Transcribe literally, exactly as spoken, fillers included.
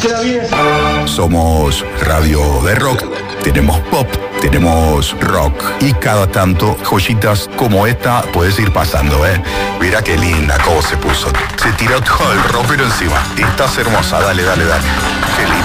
queda bien. Somos radio de rock, tenemos pop, tenemos rock y cada tanto joyitas como esta puedes ir pasando, ¿eh? Mira qué linda cómo se puso. Se tiró todo el rockero encima. Estás hermosa, dale, dale, dale. Qué linda.